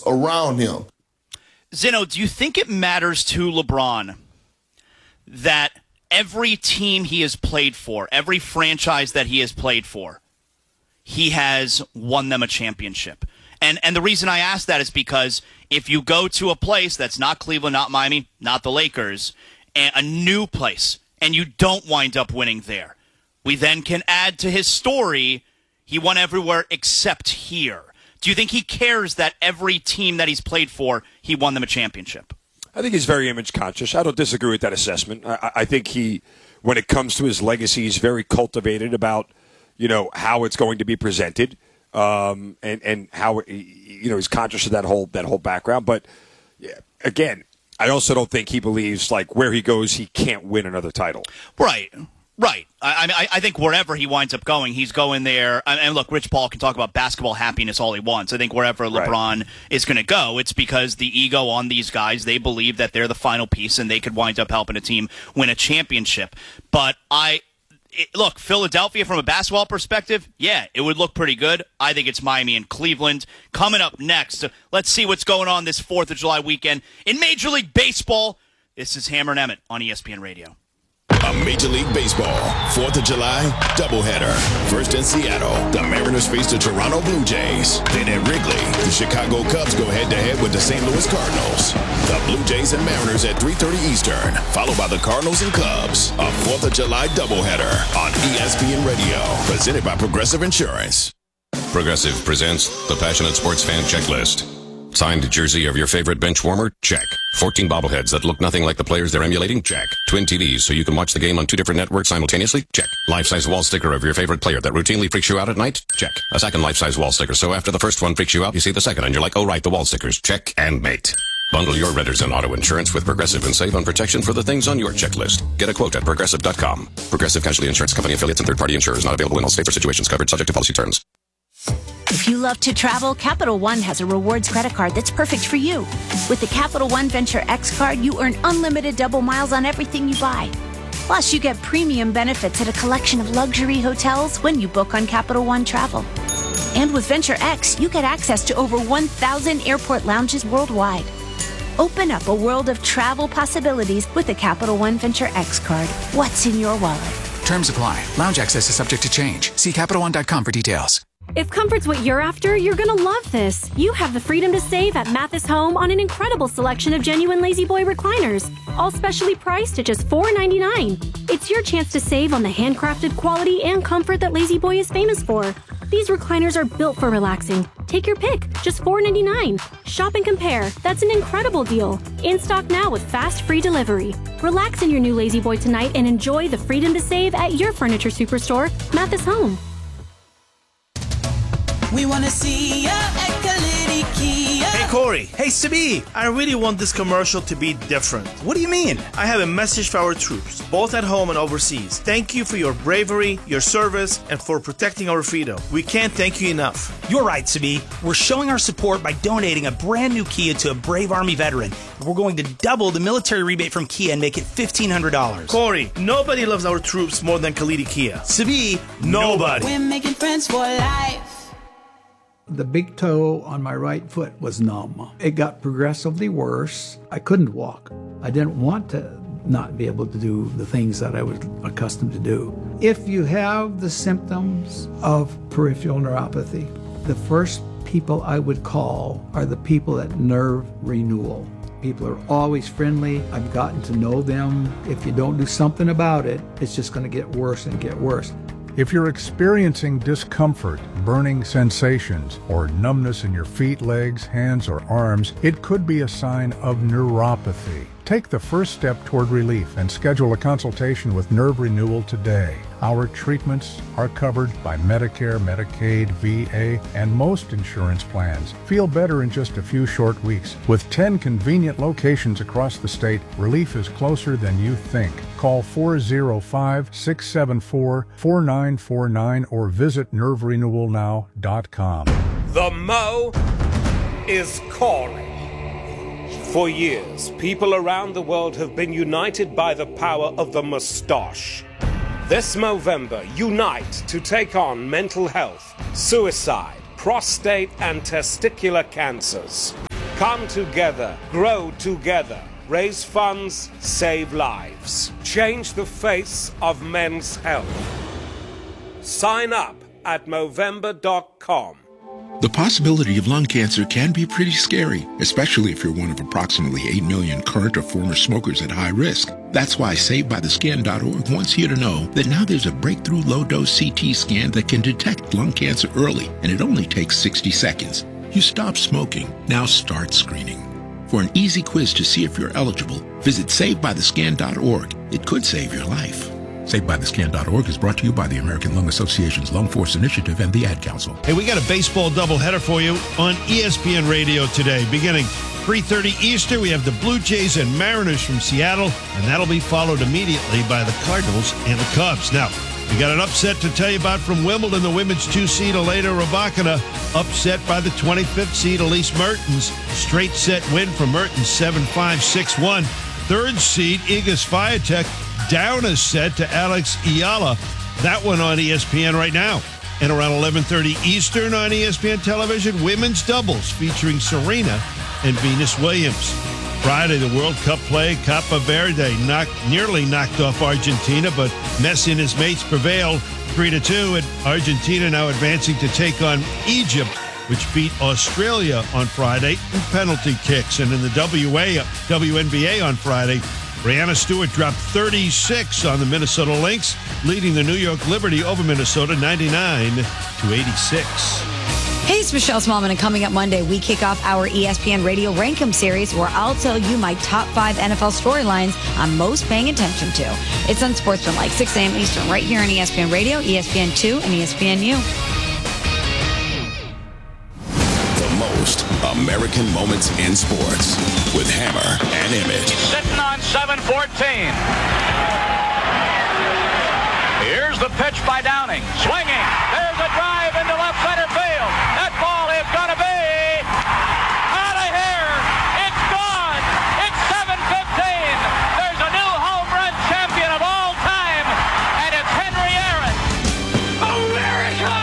around him. Zeno, do you think it matters to LeBron that every team he has played for, every franchise that he has played for, he has won them a championship? And the reason I ask that is because if you go to a place that's not Cleveland, not Miami, not the Lakers, and a new place, and you don't wind up winning there, we then can add to his story, he won everywhere except here. Do you think he cares that every team that he's played for, he won them a championship? I think he's very image conscious. I don't disagree with that assessment. I think he, when it comes to his legacy, he's very cultivated about, how it's going to be presented, and how, he's conscious of that whole background. But again, I also don't think he believes like where he goes, he can't win another title. Right. I think wherever he winds up going, he's going there. And look, Rich Paul can talk about basketball happiness all he wants. I think wherever LeBron is going to go, it's because the ego on these guys, they believe that they're the final piece and they could wind up helping a team win a championship. But look, Philadelphia from a basketball perspective, yeah, it would look pretty good. I think it's Miami and Cleveland. Coming up next, let's see what's going on this 4th of July weekend in Major League Baseball. This is Hammer and Emmett on ESPN Radio. A Major League Baseball 4th of July doubleheader. First in Seattle, the Mariners face the Toronto Blue Jays. Then at Wrigley, the Chicago Cubs go head-to-head with the St. Louis Cardinals. The Blue Jays and Mariners at 3:30 Eastern, followed by the Cardinals and Cubs. A 4th of July doubleheader on ESPN Radio, presented by Progressive Insurance. Progressive presents the Passionate Sports Fan Checklist. Signed jersey of your favorite bench warmer? Check. 14 bobbleheads that look nothing like the players they're emulating? Check. Twin TVs so you can watch the game on 2 different networks simultaneously? Check. Life-size wall sticker of your favorite player that routinely freaks you out at night? Check. A second life-size wall sticker so after the first one freaks you out, you see the second and you're like, oh right, the wall stickers. Check and mate. Bundle your renters and auto insurance with Progressive and save on protection for the things on your checklist. Get a quote at Progressive.com. Progressive Casualty Insurance Company affiliates and third-party insurers not available in all states or situations covered subject to policy terms. If you love to travel, Capital One has a rewards credit card that's perfect for you. With the Capital One Venture X card, you earn unlimited double miles on everything you buy. Plus, you get premium benefits at a collection of luxury hotels when you book on Capital One Travel. And with Venture X, you get access to over 1,000 airport lounges worldwide. Open up a world of travel possibilities with the Capital One Venture X card. What's in your wallet? Terms apply. Lounge access is subject to change. See CapitalOne.com for details. If comfort's what you're after, you're gonna love this. You have the freedom to save at Mathis Home on an incredible selection of genuine Lazy Boy recliners, all specially priced at just $4.99. It's your chance to save on the handcrafted quality and comfort that Lazy Boy is famous for. These recliners are built for relaxing. Take your pick, just $4.99. Shop and compare. That's an incredible deal. In stock now with fast, free delivery. Relax in your new Lazy Boy tonight and enjoy the freedom to save at your furniture superstore, Mathis Home. We want to see ya at Kalidi Kia. Hey, Corey. Hey, Sabi. I really want this commercial to be different. What do you mean? I have a message for our troops, both at home and overseas. Thank you for your bravery, your service, and for protecting our freedom. We can't thank you enough. You're right, Sabi. We're showing our support by donating a brand new Kia to a brave Army veteran. We're going to double the military rebate from Kia and make it $1,500. Corey, nobody loves our troops more than Kalidi Kia. Sabi, nobody. We're making friends for life. The big toe on my right foot was numb. It got progressively worse. I couldn't walk. I didn't want to not be able to do the things that I was accustomed to do. If you have the symptoms of peripheral neuropathy, the first people I would call are the people at Nerve Renewal. People are always friendly. I've gotten to know them. If you don't do something about it, it's just going to get worse and get worse. If you're experiencing discomfort, burning sensations, or numbness in your feet, legs, hands, or arms, it could be a sign of neuropathy. Take the first step toward relief and schedule a consultation with Nerve Renewal today. Our treatments are covered by Medicare, Medicaid, VA, and most insurance plans. Feel better in just a few short weeks. With 10 convenient locations across the state, relief is closer than you think. Call 405-674-4949 or visit nerverenewalnow.com. The Mo is calling. For years, people around the world have been united by the power of the mustache. This Movember, unite to take on mental health, suicide, prostate and testicular cancers. Come together, grow together, raise funds, save lives, change the face of men's health. Sign up at Movember.com. The possibility of lung cancer can be pretty scary, especially if you're one of approximately 8 million current or former smokers at high risk. That's why SaveByTheScan.org wants you to know that now there's a breakthrough low-dose CT scan that can detect lung cancer early, and it only takes 60 seconds. You stop smoking, now start screening. For an easy quiz to see if you're eligible, visit SaveByTheScan.org. It could save your life. SaveByTheScan.org is brought to you by the American Lung Association's Lung Force Initiative and the Ad Council. Hey, we got a baseball doubleheader for you on ESPN Radio today. Beginning 3:30 Eastern, we have the Blue Jays and Mariners from Seattle, and that'll be followed immediately by the Cardinals and the Cubs. Now, we got an upset to tell you about from Wimbledon. The women's 2-seed Elena Rybakina upset by the 25th seed Elise Mertens. Straight set win for Mertens, 7-5, 6-1. Third seed Iga Swiatek down a set to Alex Ayala. That one on ESPN right now. And around 11:30 Eastern on ESPN television, women's doubles featuring Serena and Venus Williams. Friday, the World Cup play, Copa Verde nearly knocked off Argentina, but Messi and his mates prevailed 3-2, and Argentina now advancing to take on Egypt, which beat Australia on Friday in penalty kicks. And in the WNBA on Friday, Breanna Stewart dropped 36 on the Minnesota Lynx, leading the New York Liberty over Minnesota 99-86. Hey, it's Michelle Smallman, and coming up Monday, we kick off our ESPN Radio Rankem series, where I'll tell you my top 5 NFL storylines I'm most paying attention to. It's Unsportsmanlike, 6 a.m. Eastern, right here on ESPN Radio, ESPN2, and ESPNU. The most American moments in sports with Hammer and Emmett. Sitting on 7-14. Here's the pitch by Downing. Swinging. There's a drive into left center field. That ball is going to be out of here. It's gone. It's 7-15. There's a new home run champion of all time, and it's Henry Aaron. America!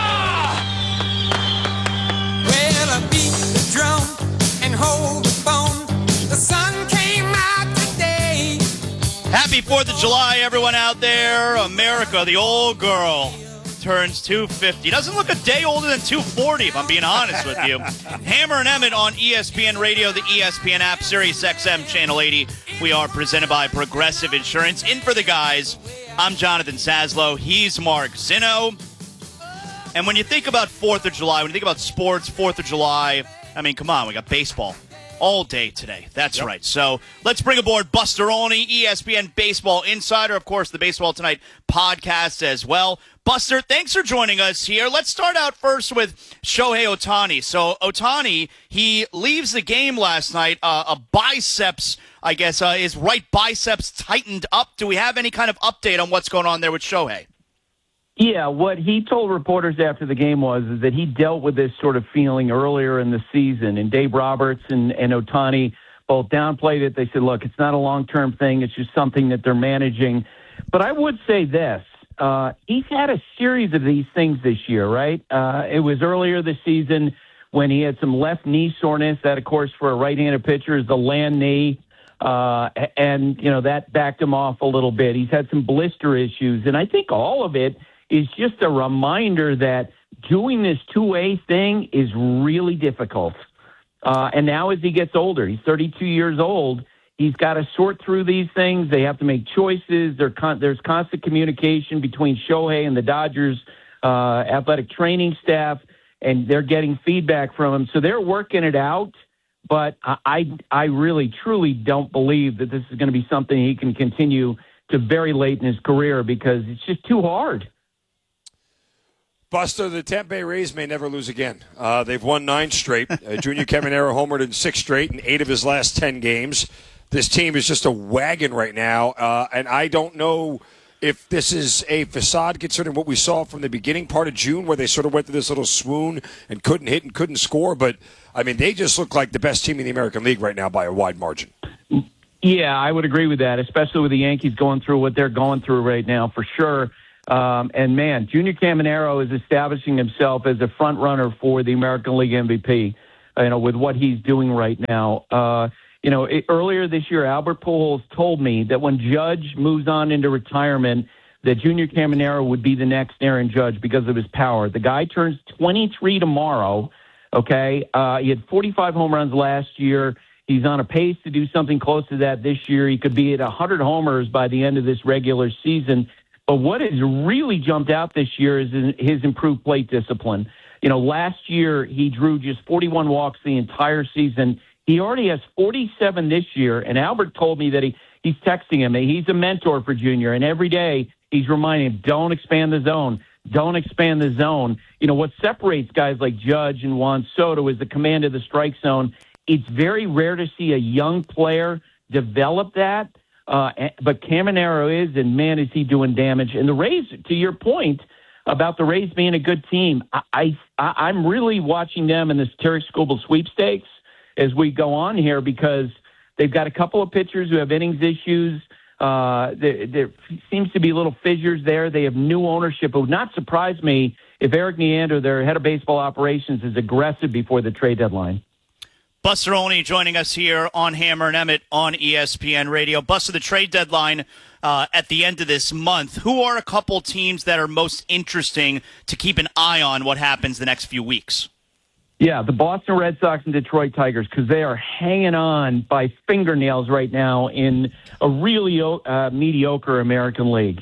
Well, I beat the drum and hold the phone. The sun came out today. Happy 4th of July, everyone out there. America, the old girl, turns 250. Doesn't look a day older than 240, if I'm being honest with you. Hammer and Emmett on ESPN Radio, the ESPN app, Sirius XM, Channel 80. We are presented by Progressive Insurance. In for the guys, I'm Jonathan Saslow. He's Mark Zinno. And when you think about 4th of July, when you think about sports, 4th of July, I mean, come on, we got baseball all day today. That's right. So let's bring aboard Buster Olney, ESPN Baseball Insider. Of course, the Baseball Tonight podcast as well. Buster, thanks for joining us here. Let's start out first with Shohei Ohtani. So Ohtani, he leaves the game last night. A biceps, I guess, his right biceps tightened up. Do we have any kind of update on what's going on there with Shohei? Yeah, what he told reporters after the game was that he dealt with this sort of feeling earlier in the season, and Dave Roberts and Ohtani both downplayed it. They said, look, it's not a long-term thing. It's just something that they're managing. But I would say this. He's had a series of these things this year, right? It was earlier this season when he had some left knee soreness. That, of course, for a right-handed pitcher is the land knee. And, you know, that backed him off a little bit. He's had some blister issues. And I think all of it is just a reminder that doing this two-way thing is really difficult. And now as he gets older, he's 32 years old, he's got to sort through these things. They have to make choices. There's constant communication between Shohei and the Dodgers athletic training staff, and they're getting feedback from him. So they're working it out. But I really, truly don't believe that this is going to be something he can continue to very late in his career because it's just too hard. Buster, the Tampa Bay Rays may never lose again. They've won 9 straight. Junior Caminero homered in 6 straight in 8 of his last 10 games. This team is just a wagon right now, and I don't know if this is a facade considering what we saw from the beginning part of June where they sort of went through this little swoon and couldn't hit and couldn't score. But, I mean, they just look like the best team in the American League right now by a wide margin. Yeah, I would agree with that, especially with the Yankees going through what they're going through right now for sure. And, man, Junior Caminero is establishing himself as a front runner for the American League MVP. with what he's doing right now. Earlier this year, Albert Pujols told me that when Judge moves on into retirement, that Junior Caminero would be the next Aaron Judge because of his power. The guy turns 23 tomorrow, okay? He had 45 home runs last year. He's on a pace to do something close to that this year. He could be at 100 homers by the end of this regular season. But what has really jumped out this year is his improved plate discipline. Last year he drew just 41 walks the entire season. He already has 47 this year, and Albert told me that he's texting him. He's a mentor for Junior, and every day he's reminding him, don't expand the zone. Don't expand the zone. What separates guys like Judge and Juan Soto is the command of the strike zone. It's very rare to see a young player develop that, but Caminero is, and man, is he doing damage. And the Rays, to your point about the Rays being a good team, I'm really watching them in this Terry Skubal sweepstakes as we go on here, because they've got a couple of pitchers who have innings issues. There seems to be little fissures there. They have new ownership. It would not surprise me if Eric Neander, their head of baseball operations, is aggressive before the trade deadline. Buster Olney joining us here on Hammer and Emmett on ESPN Radio. Buster, the trade deadline at the end of this month. Who are a couple teams that are most interesting to keep an eye on what happens the next few weeks? Yeah, the Boston Red Sox and Detroit Tigers, because they are hanging on by fingernails right now in a really mediocre American League.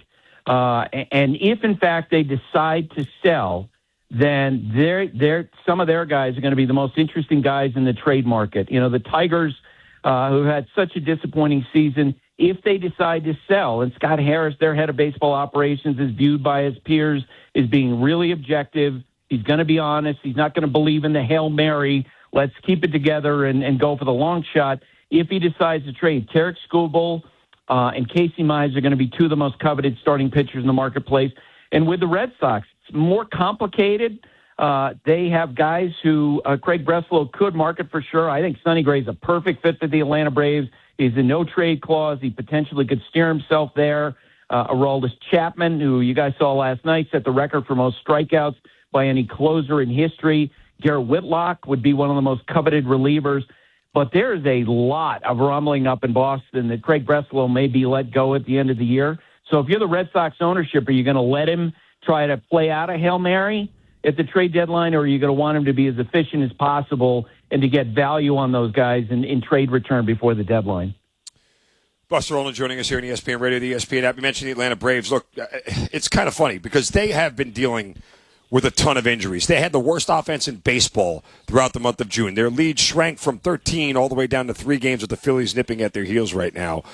And if, in fact, they decide to sell, then some of their guys are going to be the most interesting guys in the trade market. The Tigers, who had such a disappointing season, if they decide to sell, and Scott Harris, their head of baseball operations, is viewed by his peers as being really objective. He's going to be honest. He's not going to believe in the Hail Mary. Let's keep it together and go for the long shot. If he decides to trade, Tarek Skubal and Casey Mize are going to be two of the most coveted starting pitchers in the marketplace. And with the Red Sox, it's more complicated. They have guys who Craig Breslow could market for sure. I think Sonny Gray's a perfect fit for the Atlanta Braves. He's a no-trade clause. He potentially could steer himself there. Aroldis Chapman, who you guys saw last night, set the record for most strikeouts by any closer in history. Garrett Whitlock would be one of the most coveted relievers. But there is a lot of rumbling up in Boston that Craig Breslow may be let go at the end of the year. So if you're the Red Sox ownership, are you going to let him try to play out a Hail Mary at the trade deadline, or are you going to want him to be as efficient as possible and to get value on those guys in trade return before the deadline? Buster Olney joining us here on ESPN Radio, the ESPN app. You mentioned the Atlanta Braves. Look, it's kind of funny because they have been dealing with a ton of injuries. They had the worst offense in baseball throughout the month of June. Their lead shrank from 13 all the way down to 3 games with the Phillies nipping at their heels right now.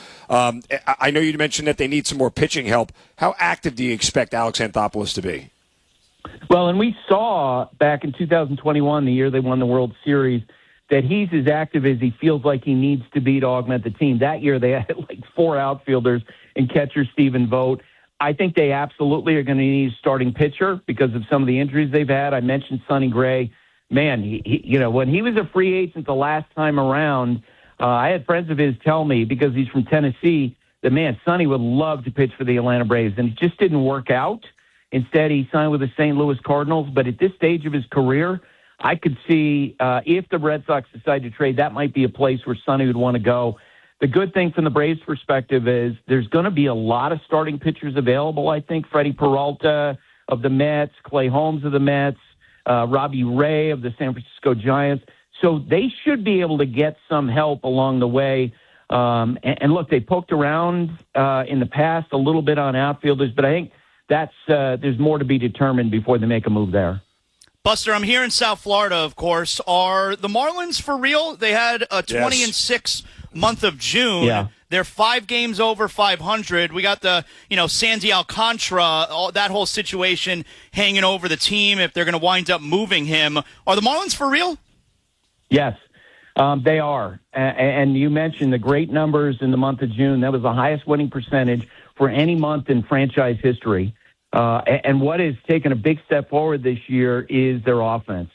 I know you mentioned that they need some more pitching help. How active do you expect Alex Anthopoulos to be? Well, and we saw back in 2021, the year they won the World Series, that he's as active as he feels like he needs to be to augment the team. That year they had like 4 outfielders and catcher Stephen Vogt. I think they absolutely are going to need a starting pitcher because of some of the injuries they've had. I mentioned Sonny Gray. Man, he when he was a free agent the last time around, I had friends of his tell me, because he's from Tennessee, that, man, Sonny would love to pitch for the Atlanta Braves, and it just didn't work out. Instead, he signed with the St. Louis Cardinals. But at this stage of his career, I could see if the Red Sox decide to trade, that might be a place where Sonny would want to go. The good thing from the Braves' perspective is there's going to be a lot of starting pitchers available, I think. Freddie Peralta of the Mets, Clay Holmes of the Mets, Robbie Ray of the San Francisco Giants. So they should be able to get some help along the way. And look, they poked around in the past a little bit on outfielders, but I think there's more to be determined before they make a move there. Buster, I'm here in South Florida, of course. Are the Marlins for real? They had a 20-6 month of June. Yeah. They're 5 games over 500. We got the, Sandy Alcantara, that whole situation hanging over the team if they're going to wind up moving him. Are the Marlins for real? Yes, they are. And you mentioned the great numbers in the month of June. That was the highest winning percentage for any month in franchise history. And what has taken a big step forward this year is their offense.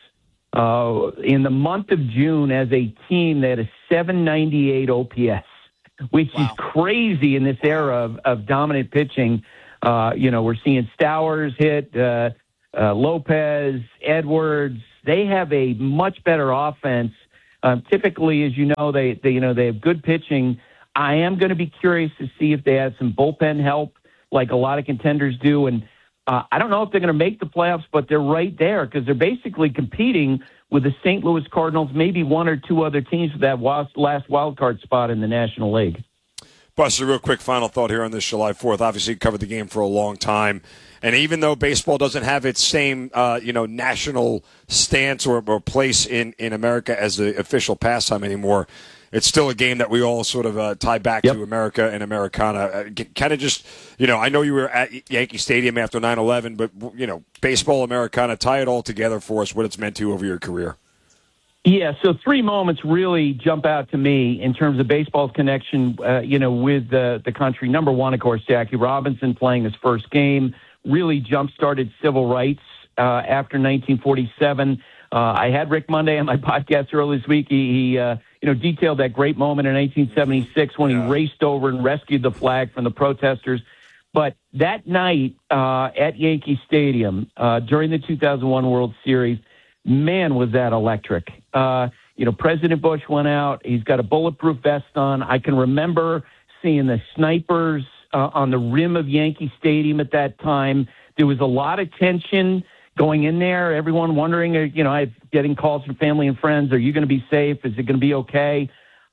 In the month of June, as a team, they had a 798 OPS, which is crazy in this era of dominant pitching. We're seeing Stowers hit, Lopez, Edwards, They have a much better offense. Typically, as you know, they have good pitching. I am going to be curious to see if they have some bullpen help, like a lot of contenders do. And I don't know if they're going to make the playoffs, but they're right there because they're basically competing with the St. Louis Cardinals, maybe one or two other teams for that last wild card spot in the National League. Buster, real quick final thought here on this July 4th. Obviously, you covered the game for a long time. And even though baseball doesn't have its same, national stance or place in America as the official pastime anymore, it's still a game that we all sort of tie back to America and Americana. Kind of just, I know you were at Yankee Stadium after 9/11, but, baseball, Americana, tie it all together for us, what it's meant to over your career. Yeah, so three moments really jump out to me in terms of baseball's connection, with the country. Number one, of course, Jackie Robinson playing his first game really jump-started civil rights after 1947. I had Rick Monday on my podcast earlier this week. He detailed that great moment in 1976 when he raced over and rescued the flag from the protesters. But that night at Yankee Stadium during the 2001 World Series, man, was that electric. President Bush went out. He's got a bulletproof vest on. I can remember seeing the snipers on the rim of Yankee Stadium at that time. There was a lot of tension going in there. Everyone wondering, I'm getting calls from family and friends. Are you going to be safe? Is it going to be okay?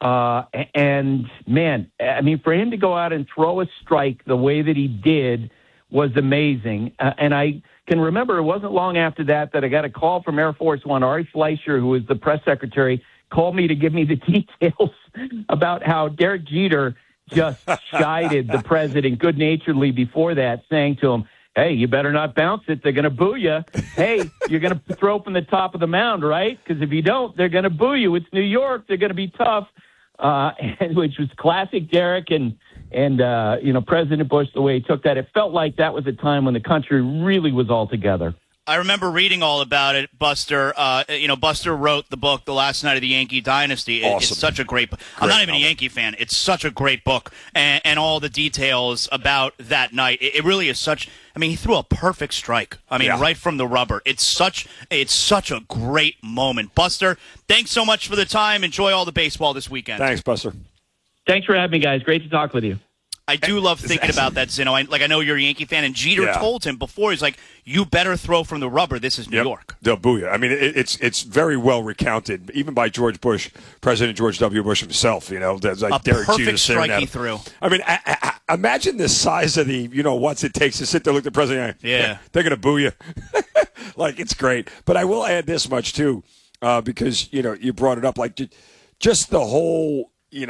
And man, for him to go out and throw a strike the way that he did was amazing. And I can remember it wasn't long after that I got a call from Air Force One. Ari Fleischer, who was the press secretary, called me to give me the details about how Derek Jeter just chided the president good-naturedly before that, saying to him, hey, you better not bounce it. They're going to boo you. Hey, you're going to throw from the top of the mound, right? Because if you don't, they're going to boo you. It's New York. They're going to be tough, which was classic Derek and President Bush, the way he took that. It felt like that was a time when the country really was all together. I remember reading all about it, Buster. Buster wrote the book, The Last Night of the Yankee Dynasty. It's such a great book. I'm not even a Yankee fan. It's such a great book. And all the details about that night. It really is such – he threw a perfect strike. Right from the rubber. It's such a great moment. Buster, thanks so much for the time. Enjoy all the baseball this weekend. Thanks, Buster. Thanks for having me, guys. Great to talk with you. I do love thinking about that, Zino. I know you're a Yankee fan, and Jeter told him before, he's like, you better throw from the rubber. This is New York. They'll boo you. It's very well recounted, even by George Bush, President George W. Bush himself. There's like Derek Jeter perfect strike he threw. Imagine the size of the, what it takes to sit there, look at the president. Yeah. They're going to boo you. It's great. But I will add this much, too, because, you brought it up. Just the whole,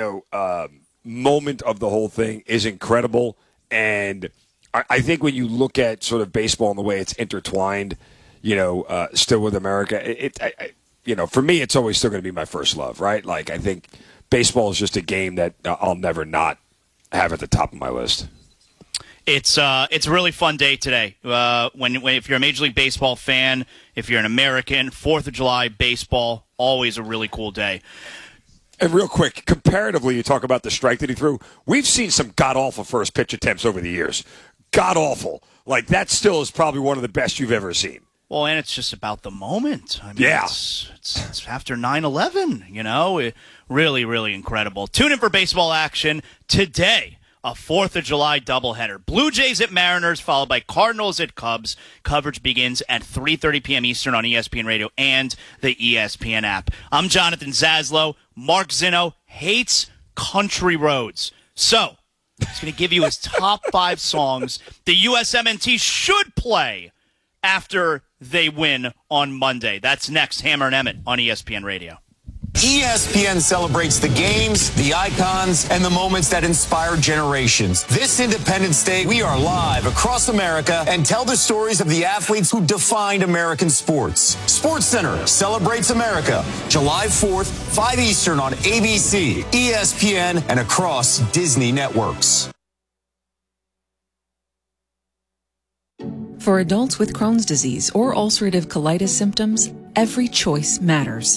moment of the whole thing is incredible, and I think when you look at sort of baseball and the way it's intertwined, still with America, for me, it's always still going to be my first love, right? I think baseball is just a game that I'll never not have at the top of my list. It's a really fun day today. If you're a Major League Baseball fan, if you're an American, 4th of July baseball, always a really cool day. And real quick, comparatively, you talk about the strike that he threw. We've seen some god-awful first pitch attempts over the years. God-awful. That still is probably one of the best you've ever seen. Well, and it's just about the moment. It's after 9/11, really, really incredible. Tune in for baseball action today. A 4th of July doubleheader. Blue Jays at Mariners, followed by Cardinals at Cubs. Coverage begins at 3:30 p.m. Eastern on ESPN Radio and the ESPN app. I'm Jonathan Zaslow. Mark Zinno hates country roads. So, he's going to give you his top 5 songs the USMNT should play after they win on Monday. That's next, Hammer and Emmett on ESPN Radio. ESPN celebrates the games, the icons, and the moments that inspire generations. This Independence Day, we are live across America and tell the stories of the athletes who defined American sports. SportsCenter celebrates America, July 4th, 5 Eastern on ABC, ESPN, and across Disney networks. For adults with Crohn's disease or ulcerative colitis symptoms, every choice matters.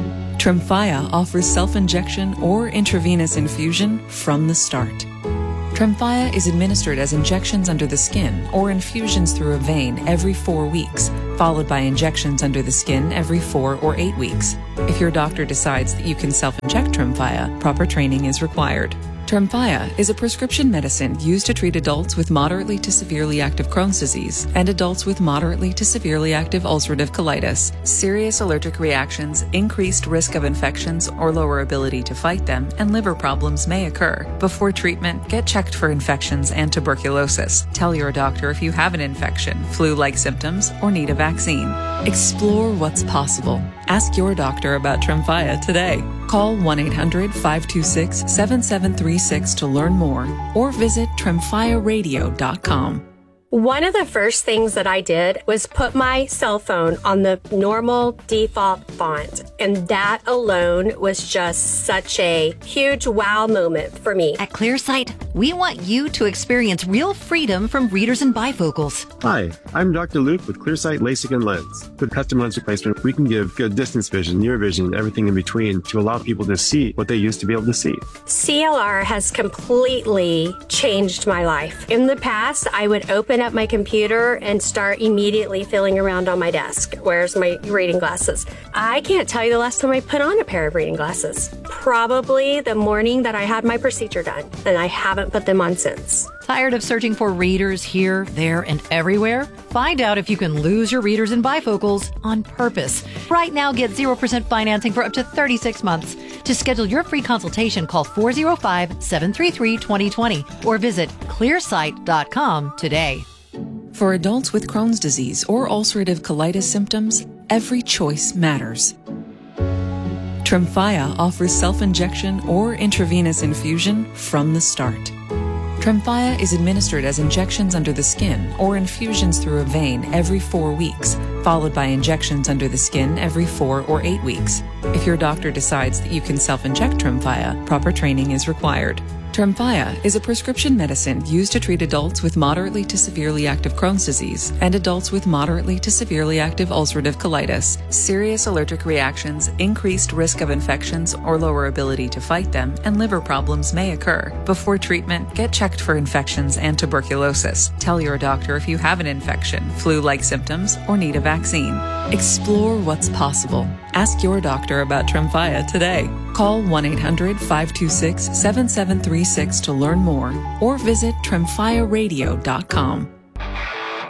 Tremfya offers self-injection or intravenous infusion from the start. Tremfya is administered as injections under the skin or infusions through a vein every 4 weeks, followed by injections under the skin every 4 or 8 weeks. If your doctor decides that you can self-inject Tremfya, proper training is required. Tremfya is a prescription medicine used to treat adults with moderately to severely active Crohn's disease and adults with moderately to severely active ulcerative colitis. Serious allergic reactions, increased risk of infections or lower ability to fight them, and liver problems may occur. Before treatment, get checked for infections and tuberculosis. Tell your doctor if you have an infection, flu-like symptoms, or need a vaccine. Explore what's possible. Ask your doctor about Tremfya today. Call 1-800-526-7736 to learn more or visit tremfyaradio.com. One of the first things that I did was put my cell phone on the normal default font, and that alone was just such a huge wow moment for me. At ClearSight, we want you to experience real freedom from readers and bifocals. Hi, I'm Dr. Luke with ClearSight LASIK and Lens. With custom lens replacement, we can give good distance vision, near vision, and everything in between to allow people to see what they used to be able to see. CLR has completely changed my life. In the past, I would open up my computer and start immediately feeling around on my desk. Where's my reading glasses? I can't tell you the last time I put on a pair of reading glasses. Probably the morning that I had my procedure done, and I haven't put them on since. Tired of searching for readers here, there, and everywhere? Find out if you can lose your readers and bifocals on purpose. Right now, get 0% financing for up to 36 months. To schedule your free consultation, call 405-733-2020 or visit clearsight.com today. For adults with Crohn's disease or ulcerative colitis symptoms, every choice matters. Tremfya offers self-injection or intravenous infusion from the start. Tremfya is administered as injections under the skin or infusions through a vein every 4 weeks, followed by injections under the skin every 4 or 8 weeks. If your doctor decides that you can self-inject Tremfya, proper training is required. Tremfya is a prescription medicine used to treat adults with moderately to severely active Crohn's disease and adults with moderately to severely active ulcerative colitis. Serious allergic reactions, increased risk of infections or lower ability to fight them, and liver problems may occur. Before treatment, get checked for infections and tuberculosis. Tell your doctor if you have an infection, flu-like symptoms, or need a vaccine. Explore what's possible. Ask your doctor about Tremfya today. Call 1-800-526-7736 to learn more or visit tremfyaradio.com.